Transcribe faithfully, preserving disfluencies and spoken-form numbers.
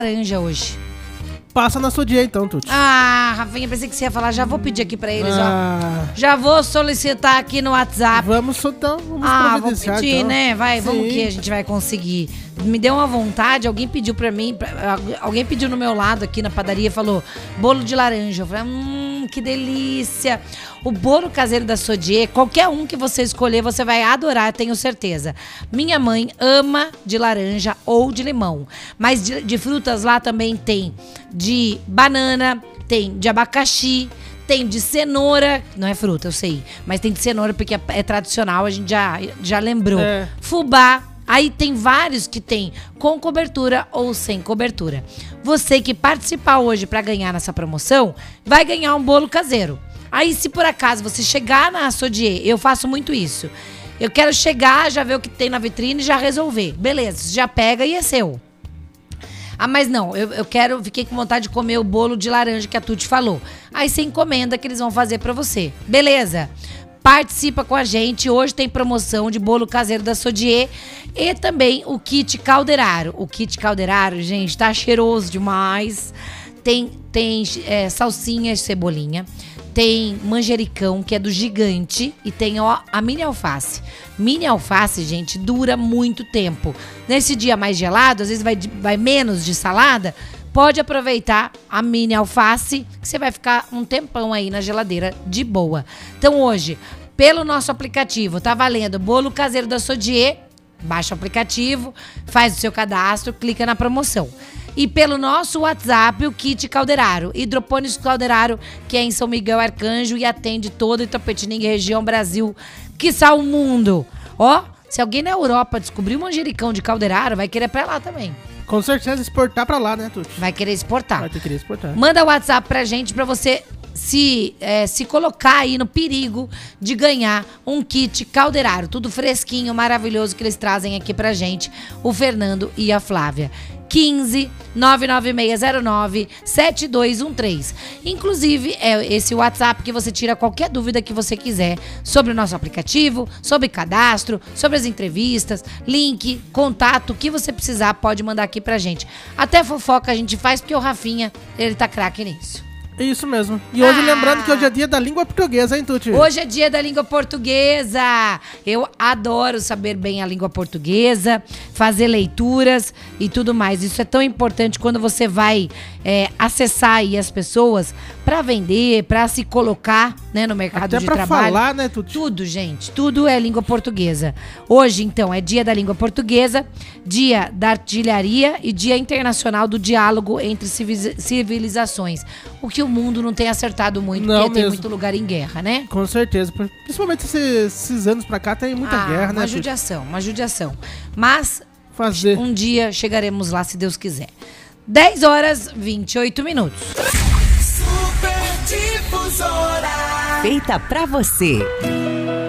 laranja hoje. Passa na sua dia então, Tuti. Ah, Rafinha, pensei que você ia falar. Já vou pedir aqui pra eles, ah. ó. Já vou solicitar aqui no WhatsApp. Vamos soltar, vamos Ah, vou pedir, então. né? Vai, Sim. vamos que a gente vai conseguir. Me deu uma vontade, alguém pediu pra mim, pra, alguém pediu no meu lado aqui na padaria, falou bolo de laranja. Eu falei, hum, que delícia. O bolo caseiro da Sodier, qualquer um que você escolher, você vai adorar, tenho certeza. Minha mãe ama de laranja ou de limão. Mas de, de frutas lá também tem de banana, tem de abacaxi, tem de cenoura, não é fruta, eu sei, mas tem de cenoura porque é, é tradicional, a gente já, já lembrou. É. Fubá. Aí tem vários que tem com cobertura ou sem cobertura. Você que participar hoje para ganhar nessa promoção, vai ganhar um bolo caseiro. Aí se por acaso você chegar na Sodier, eu faço muito isso. Eu quero chegar, já ver o que tem na vitrine e já resolver. Beleza, você já pega e é seu. Ah, mas não, eu, eu quero, fiquei com vontade de comer o bolo de laranja que a Tuti falou. Aí você encomenda que eles vão fazer pra você. Beleza? Participa com a gente, hoje tem promoção de bolo caseiro da Sodier e também o kit calderaro. O kit calderaro, gente, tá cheiroso demais. Tem, tem é, salsinha e cebolinha. Tem manjericão, que é do gigante, e tem ó, a mini alface. Mini alface, gente, dura muito tempo. Nesse dia mais gelado, às vezes vai, vai menos de salada, pode aproveitar a mini alface, que você vai ficar um tempão aí na geladeira de boa. Então hoje, pelo nosso aplicativo, tá valendo bolo caseiro da Sodier. Baixa o aplicativo, faz o seu cadastro, clica na promoção. E pelo nosso WhatsApp, o kit calderaro. Hidropones calderaro, que é em São Miguel Arcanjo e atende todo Itapetininga, região Brasil, quiçá o mundo. Ó, se alguém na Europa descobrir um manjericão de calderaro, vai querer pra lá também. Com certeza exportar pra lá, né, Tuti? Vai querer exportar. Vai ter que querer exportar. Manda o WhatsApp pra gente pra você se, é, se colocar aí no perigo de ganhar um kit calderaro. Tudo fresquinho, maravilhoso que eles trazem aqui pra gente, o Fernando e a Flávia. quinze, nove nove seis zero nove, sete dois um três. Inclusive, é esse WhatsApp que você tira qualquer dúvida que você quiser sobre o nosso aplicativo, sobre cadastro, sobre as entrevistas, link, contato, o que você precisar, pode mandar aqui pra gente. Até fofoca a gente faz, porque o Rafinha, ele tá craque nisso. Isso mesmo. E hoje, Ah. lembrando que hoje é dia da língua portuguesa, hein, Tuti? Hoje é dia da língua portuguesa. Eu adoro saber bem a língua portuguesa, fazer leituras e tudo mais. Isso é tão importante quando você vai é, acessar aí as pessoas para vender, para se colocar, né, no mercado Até de pra trabalho. falar, né, Tuti? Tudo, gente. Tudo é língua portuguesa. Hoje, então, é dia da língua portuguesa, dia da artilharia e dia internacional do diálogo entre civilizações. O que o mundo não tem acertado muito, não, porque mesmo. tem muito lugar em guerra, né? Com certeza. Principalmente esses, esses anos pra cá tem muita ah, guerra, né? Uma judiação, uma judiação. Mas Fazer. um dia chegaremos lá, se Deus quiser. dez horas e vinte e oito minutos. Super Difusora. Feita pra você.